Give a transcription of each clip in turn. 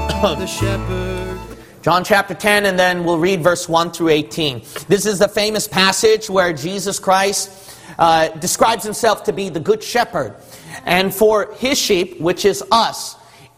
the shepherd. John chapter 10, and then we'll read verse 1 through 18. This is the famous passage where Jesus Christ describes himself to be the good shepherd. And for his sheep, which is us,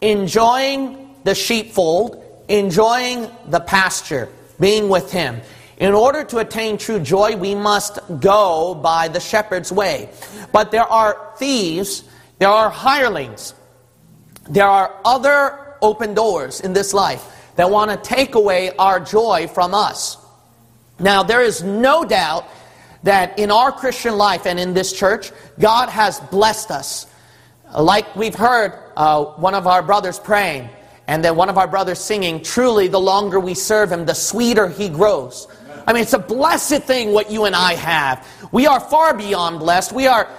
enjoying the sheepfold, enjoying the pasture, being with him. In order to attain true joy, we must go by the shepherd's way. But there are thieves, there are hirelings, there are other open doors in this life that want to take away our joy from us. Now, there is no doubt that in our Christian life and in this church, God has blessed us. Like we've heard one of our brothers praying, and then one of our brothers singing, truly the longer we serve him, the sweeter he grows. I mean, it's a blessed thing what you and I have. We are far beyond blessed.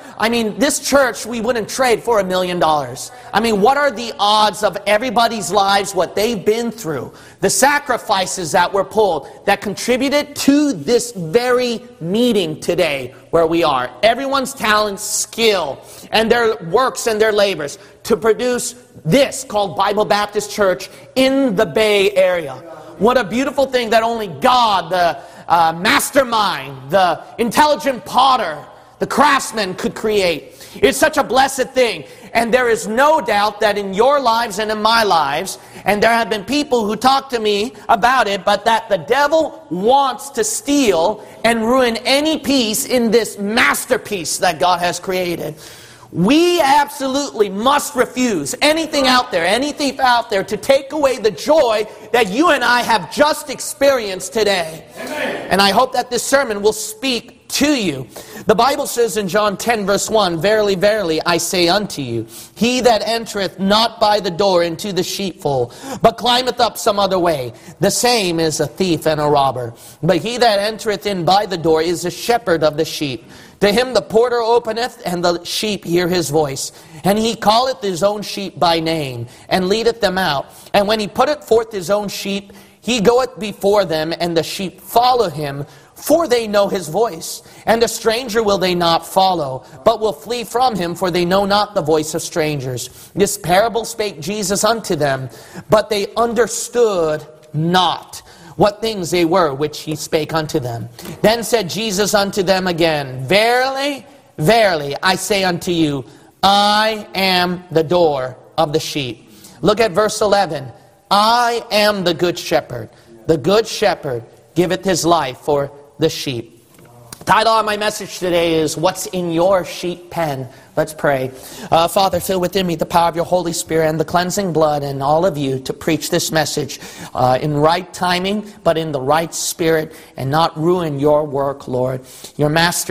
This church we wouldn't trade for $1 million. I mean, what are the odds of everybody's lives, what they've been through, the sacrifices that were pulled, that contributed to this very meeting today where we are. Everyone's talent, skill, and their works and their labors to produce this called Bible Baptist Church in the Bay Area. What a beautiful thing that only God, the mastermind, the intelligent potter, the craftsman could create. It's such a blessed thing. And there is no doubt that in your lives and in my lives, and there have been people who talk to me about it, but that the devil wants to steal and ruin any piece in this masterpiece that God has created. We absolutely must refuse anything out there, any thief out there, to take away the joy that you and I have just experienced today. Amen. And I hope that this sermon will speak to you. The Bible says in John 10 verse 1, Verily, verily, I say unto you, he that entereth not by the door into the sheepfold, but climbeth up some other way, the same is a thief and a robber. But he that entereth in by the door is the shepherd of the sheep. To him the porter openeth, and the sheep hear his voice. And he calleth his own sheep by name, and leadeth them out. And when he putteth forth his own sheep, he goeth before them, and the sheep follow him, for they know his voice. And a stranger will they not follow, but will flee from him, for they know not the voice of strangers. This parable spake Jesus unto them, but they understood not what things they were which he spake unto them. Then said Jesus unto them again, Verily, verily, I say unto you, I am the door of the sheep. Look at verse 11. I am the good shepherd. The good shepherd giveth his life for the sheep. The title of my message today is, What's in Your Sheep Pen? Let's pray. Father, fill within me the power of your Holy Spirit and the cleansing blood and all of you to preach this message in right timing, but in the right spirit, and not ruin your work, Lord. Your master